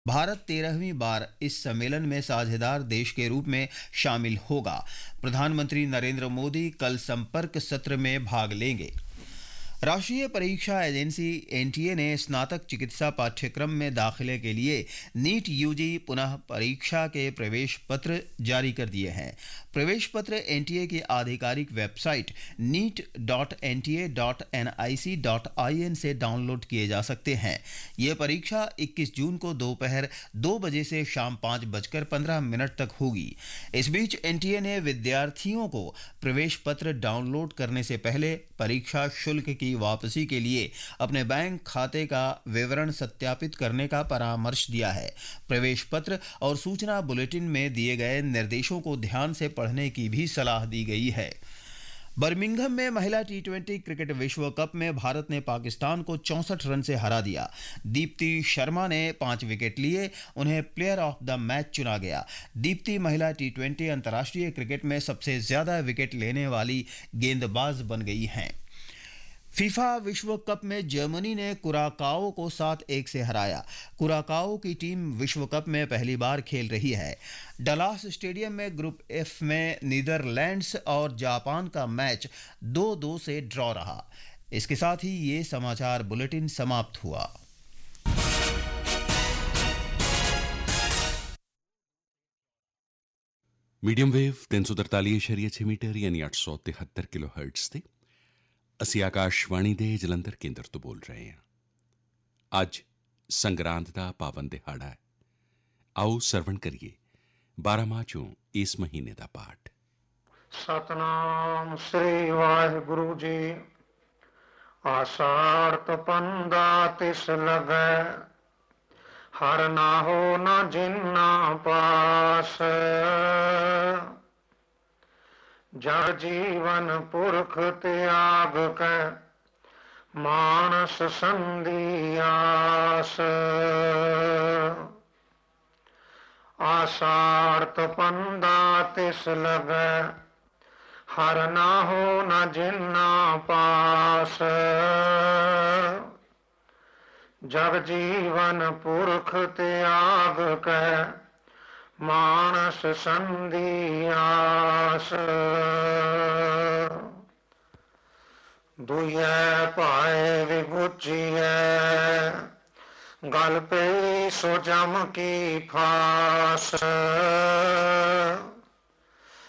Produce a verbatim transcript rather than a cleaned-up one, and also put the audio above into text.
भारत तेरहवीं बार इस सम्मेलन में साझेदार देश के रूप में शामिल होगा। प्रधानमंत्री नरेंद्र मोदी कल संपर्क सत्र में भाग लेंगे। राष्ट्रीय परीक्षा एजेंसी एनटीए ने स्नातक चिकित्सा पाठ्यक्रम में दाखिले के लिए नीट यूजी पुनः परीक्षा के प्रवेश पत्र जारी कर दिए हैं। प्रवेश पत्र एनटीए की आधिकारिक website NEET dot N T A dot N I C dot I N से डाउनलोड किए जा सकते हैं। ये परीक्षा इक्कीस जून को दोपहर दो बजे से शाम पाँच बजकर पंद्रह मिनट तक होगी। इस बीच एनटीए ने विद्यार्थियों को प्रवेश पत्र डाउनलोड करने से पहले परीक्षा शुल्क की वापसी के लिए अपने बैंक खाते का विवरण सत्यापित करने का परामर्श दिया है। प्रवेश पत्र और सूचना बुलेटिन में दिए गए निर्देशों को ध्यान से पढ़ने की भी सलाह दी गई है। बर्मिंघम में महिला टी ट्वेंटी क्रिकेट विश्व कप में भारत ने पाकिस्तान को चौंसठ रन से हरा दिया। दीप्ति शर्मा ने पांच विकेट लिए, उन्हें प्लेयर ऑफ द मैच चुना गया। दीप्ति महिला टी ट्वेंटी अंतर्राष्ट्रीय क्रिकेट में सबसे ज्यादा विकेट लेने वाली गेंदबाज बन गई हैं। फीफा विश्व कप में जर्मनी ने कुराकाओ को सात एक से हराया। कुराकाओ की टीम विश्व कप में पहली बार खेल रही है। डलास स्टेडियम में ग्रुप एफ में नीदरलैंड्स और जापान का मैच दो दो से ड्रॉ रहा। इसके साथ ही ये समाचार बुलेटिन समाप्त हुआ। मीडियम वेव तीन सौ तरतालीस शरीय छह मीटर यानी आठ सौ तिहत्तर किलो हर्ट्ज ਤੇ ਅਸੀਂ ਆਕਾਸ਼ਵਾਣੀ ਦੇ ਜਲੰਧਰ ਕੇਂਦਰ ਤੋਂ ਬੋਲ ਰਹੇ ਹਾਂ। ਅੱਜ ਸੰਗਰਾਂਦ ਦਾ ਪਾਵਨ ਦਿਹਾੜਾ ਹੈ। ਆਓ ਸਰਵਣ ਕਰੀਏ ਬਾਰਾਂ ਮਾਹ ਚੋਂ ਇਸ ਮਹੀਨੇ ਦਾ ਪਾਠ। ਸਤਨਾਮ ਸ੍ਰੀ ਵਾਹਿਗੁਰੂ ਜੀ। ਆषाढ़ ਤਪੰਦਾ ਤਿਸ ਲਗੈ, ਹਰ ਨਾਹੋ ਨਾ ਜਿਨਾ ਪਾਸ। जग जीवन पुरख त्याग कै, मानस संधियास। आषाढ़ तपंदा तिस लगै, हर नाहो न जिन्ना पास। जग जीवन पुरख त्याग कै, मानस संधियास। दुयै पाए विबुझियै, गल पे सो जम की फास।